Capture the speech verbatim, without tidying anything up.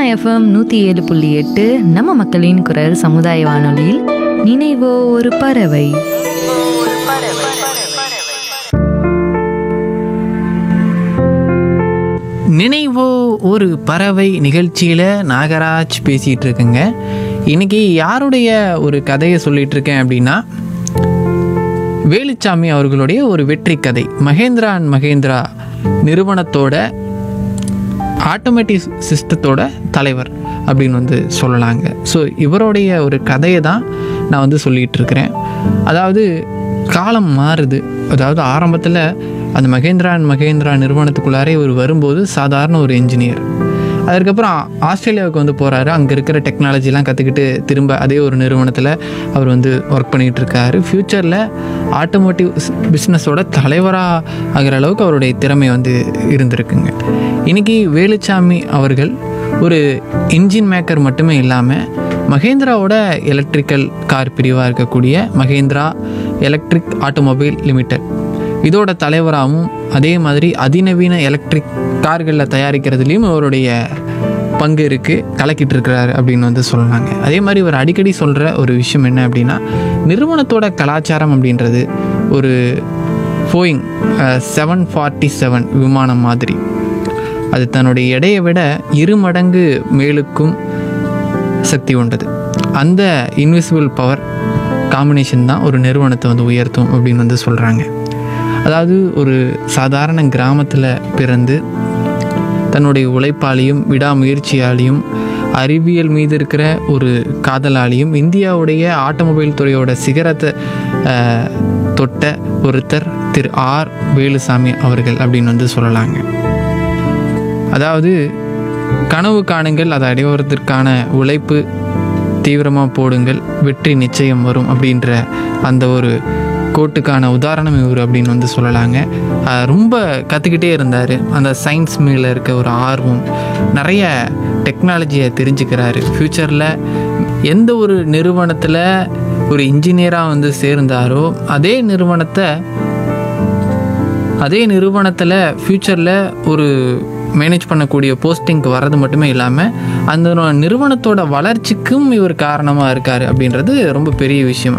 FM நூற்றி ஏழு புள்ளி எட்டு நம்ம மக்களின் குரல் சமுதாய வானொலியில் நினைவோ ஒரு பறவை. நினைவோ ஒரு பறவை நிகழ்ச்சியில் நாகராஜ் பேசிகிட்டு இருக்குங்க. இன்றைக்கி யாருடைய ஒரு கதையை சொல்லிகிட்டு இருக்கேன் அப்படின்னா, வேலுச்சாமி அவர்களுடைய ஒரு வெற்றி கதை. மகேந்திரா அண்ட் மகேந்திரா நிறுவனத்தோட ஆட்டோமேட்டிக் சிஸ்டத்தோட தலைவர் அப்படின்னு வந்து சொல்லலாங்க. ஸோ இவருடைய ஒரு கதையை தான் நான் வந்து சொல்லிகிட்டு இருக்கிறேன். அதாவது காலம் மாறுது. அதாவது ஆரம்பத்தில் அந்த மகேந்திரா அண்ட் மகேந்திரா நிறுவனத்துக்குள்ளாரே ஒரு வரும்போது சாதாரண ஒரு இன்ஜினியர். அதுக்கப்புறம் ஆஸ்திரேலியாவுக்கு வந்து போகிறாரு. அங்கே இருக்கிற டெக்னாலஜிலாம் கற்றுக்கிட்டு திரும்ப அதே ஒரு நிறுவனத்தில் அவர் வந்து ஒர்க் பண்ணிகிட்டு இருக்காரு. ஃப்யூச்சரில் ஆட்டோமோட்டிவ் பிஸ்னஸோட தலைவராக ஆகிற அளவுக்கு அவருடைய திறமை வந்து இருந்திருக்குங்க. இன்றைக்கி வேலுச்சாமி அவர்கள் ஒரு இன்ஜின் மேக்கர் மட்டுமே இல்லாமல் மகேந்திராவோட எலக்ட்ரிக்கல் கார் பிரிவாக இருக்கக்கூடிய மகேந்திரா எலக்ட்ரிக் ஆட்டோமொபைல் லிமிடெட் இதோட தலைவராகவும், அதே மாதிரி அதிநவீன எலக்ட்ரிக் கார்களில் தயாரிக்கிறதுலேயும் அவருடைய பங்கு இருக்குது, கலக்கிட்டு இருக்கிறாரு அப்படின்னு வந்து சொல்லலாங்க. அதே மாதிரி இவர் அடிக்கடி சொல்கிற ஒரு விஷயம் என்ன அப்படின்னா, நிறுவனத்தோட கலாச்சாரம் அப்படின்றது ஒரு போயிங் செவன் ஃபார்ட்டி செவன் விமானம் மாதிரி. அது தன்னுடைய எடையை விட இரு மடங்கு மேலுக்கும் சக்தி கொண்டது. அந்த இன்விசிபிள் பவர் காம்பினேஷன் தான் ஒரு நிறுவனத்தை வந்து உயர்த்தும் அப்படின்னு வந்து சொல்கிறாங்க. அதாவது ஒரு சாதாரண கிராமத்தில் பிறந்து தன்னுடைய உழைப்பாலையும் விடாமுயற்சியாலையும் அறிவியல் மீது இருக்கிற ஒரு காதலாலையும் இந்தியாவுடைய ஆட்டோமொபைல் துறையோட சிகரத்தை தொட்ட ஒருத்தர் திரு ஆர் வேலுசாமி அவர்கள் அப்படின்னு வந்து சொல்லலாங்க. அதாவது கனவு காணுங்கள், அதை அடைவதற்கான உழைப்பு தீவிரமாக போடுங்கள், வெற்றி நிச்சயம் வரும் அப்படின்ற அந்த ஒரு கோட்டுக்கான உதாரணம் இவர் அப்படின்னு வந்து சொல்லலாங்க. ரொம்ப கற்றுக்கிட்டே இருந்தார். அந்த சயின்ஸ் மேலே இருக்க ஒரு ஆர்வம், நிறைய டெக்னாலஜியை தெரிஞ்சுக்கிறாரு. ஃப்யூச்சரில் எந்த ஒரு நிறுவனத்தில் ஒரு இன்ஜினியராக வந்து சேர்ந்தாரோ அதே நிறுவனத்தை அதே நிறுவனத்தில் ஃப்யூச்சரில் ஒரு மேனேஜ் பண்ணக்கூடிய போஸ்டிங்க்கு வர்றது மட்டுமே இல்லாமல் அந்த நிறுவனத்தோட வளர்ச்சிக்கும் இவர் காரணமாக இருக்கார் அப்படின்றது ரொம்ப பெரிய விஷயம்.